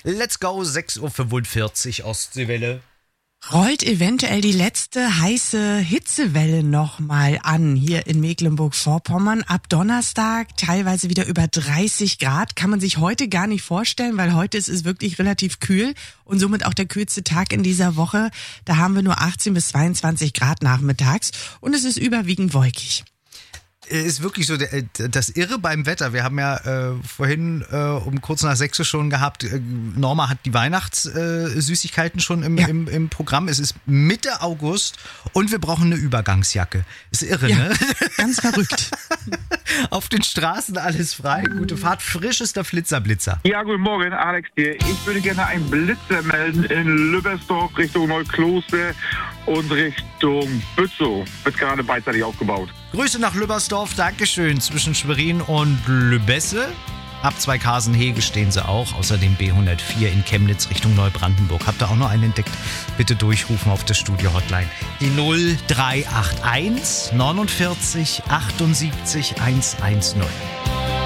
Let's go, 6.45 Uhr Ostseewelle. Rollt eventuell die letzte heiße Hitzewelle nochmal an hier in Mecklenburg-Vorpommern. Ab Donnerstag teilweise wieder über 30 Grad. Kann man sich heute gar nicht vorstellen, weil heute ist es wirklich relativ kühl und somit auch der kühlste Tag in dieser Woche. Da haben wir nur 18 bis 22 Grad nachmittags und es ist überwiegend wolkig. Ist wirklich so das Irre beim Wetter. Wir haben ja vorhin um kurz nach 6 Uhr schon gehabt, Norma hat die Weihnachtssüßigkeiten schon im Programm. Es ist Mitte August und wir brauchen eine Übergangsjacke. Ist irre, ne? Ganz verrückt. Auf den Straßen alles frei, gute Fahrt, frischester Flitzer. Ja, guten Morgen, Alex hier. Ich würde gerne einen Blitzer melden in Lübbersdorf Richtung Neukloster und Richtung Bützow. Wird gerade beidseitig aufgebaut. Grüße nach Lübbersdorf, Dankeschön. Zwischen Schwerin und Lübbesse. Ab 2 Kasenhege stehen sie auch. Außerdem B104 in Chemnitz Richtung Neubrandenburg. Habt ihr auch noch einen entdeckt? Bitte durchrufen auf der Studio-Hotline. Die 0381 49 78 110.